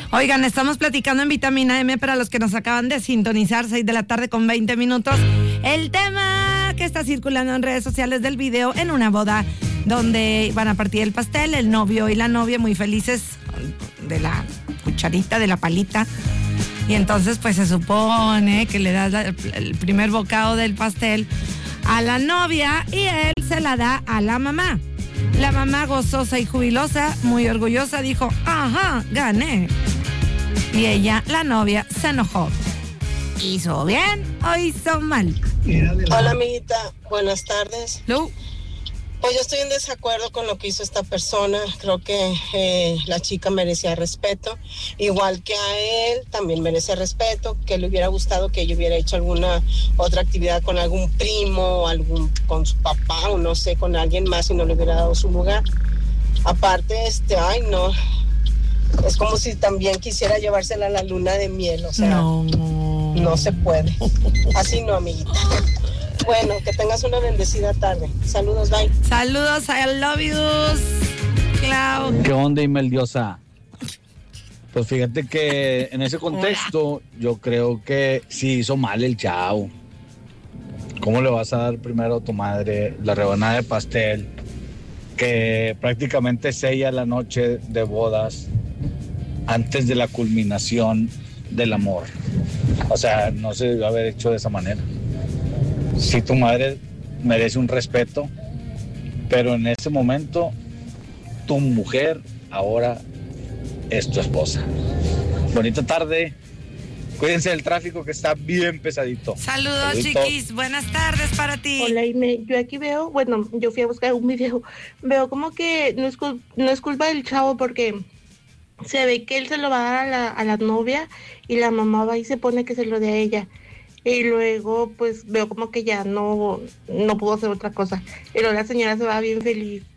Oigan, estamos platicando en Vitamina M para los que nos acaban de sintonizar, 6:20 p.m. El tema que está circulando en redes sociales del video en una boda donde van a partir el pastel, el novio y la novia muy felices de la cucharita, de la palita. Y entonces pues se supone que le das el primer bocado del pastel a la novia y él se la da a la mamá. La mamá gozosa y jubilosa, muy orgullosa, dijo, ajá, gané. Y ella, la novia, se enojó. ¿Hizo bien o hizo mal? Hola, amiguita. Buenas tardes. Lu. Pues yo estoy en desacuerdo con lo que hizo esta persona. Creo que la chica merecía respeto. Igual que a él, también merece respeto. Que le hubiera gustado que ella hubiera hecho alguna otra actividad con algún primo, con su papá, o no sé, con alguien más y no le hubiera dado su lugar. Aparte, ay, no. Es como si también quisiera llevársela a la luna de miel, o sea, no se puede. Así no, amiguita. Bueno, que tengas una bendecida tarde. Saludos, bye. Saludos, I love yous, Clau. ¿Qué onda, Imel Diosa? Pues fíjate que en ese contexto yo creo que sí hizo mal el chavo. ¿Cómo le vas a dar primero a tu madre la rebanada de pastel que prácticamente sella la noche de bodas antes de la culminación del amor? O sea, no se debió haber hecho de esa manera. Sí, tu madre merece un respeto, pero en ese momento tu mujer ahora es tu esposa. Bonita tarde. Cuídense del tráfico que está bien pesadito. Saludos, chiquis. Buenas tardes para ti. Hola, Ime. Yo aquí veo, bueno, yo fui a buscar un video. Veo como que no es culpa del chavo porque se ve que él se lo va a dar a la novia y la mamá va y se pone que se lo dé a ella. Y luego, pues, veo como que ya no pudo hacer otra cosa. Pero la señora se va bien feliz.